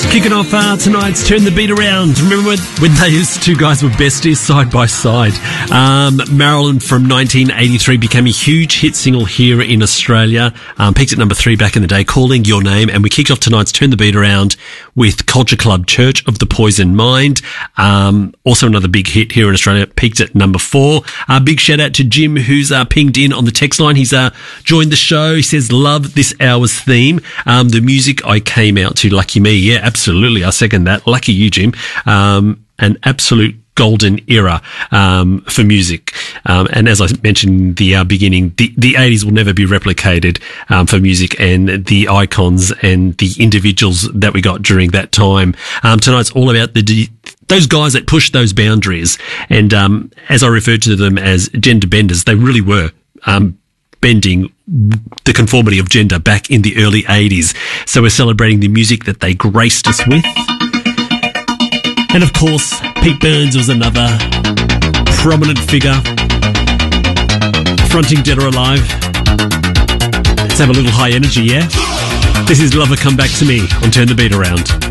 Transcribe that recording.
Kicking off tonight's Turn the Beat Around. Remember when those two guys were besties side by side? Marilyn from 1983 became a huge hit single here in Australia. Peaked at number 3 back in the day, Calling Your Name. And we kicked off tonight's Turn the Beat Around with Culture Club, Church of the Poison Mind. Also another big hit here in Australia, peaked at number 4. Big shout out to Jim, who's pinged in on the text line. He's joined the show. He says, love this hour's theme. The music I came out to, lucky me. Yeah, absolutely. I second that. Lucky you, Jim. An absolute golden era for music. And as I mentioned in the beginning, the 80s will never be replicated for music, and the icons and the individuals that we got during that time. Tonight's all about those guys that pushed those boundaries. And as I referred to them as gender benders, they really were bending the conformity of gender back in the early 80s. So we're celebrating the music that they graced us with. And of course, Pete Burns was another prominent figure, fronting Dead or Alive. Let's have a little high energy, yeah? This is Lover Come Back to Me on Turn the Beat Around.